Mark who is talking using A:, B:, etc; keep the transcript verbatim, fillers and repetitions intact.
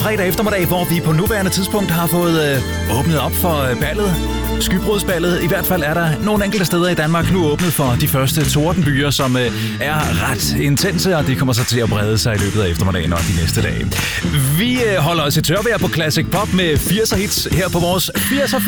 A: fredag eftermiddag, hvor vi på nuværende tidspunkt har fået øh, åbnet op for øh, ballet. Skybrudsballet. I hvert fald er der nogle enkelte steder i Danmark nu åbnet for de første tordenbyer, som øh, er ret intense, og det kommer så til at brede sig i løbet af eftermiddagen og de næste dage. Vi øh, holder os i tørvejr på Classic Pop med firser hits her på vores firser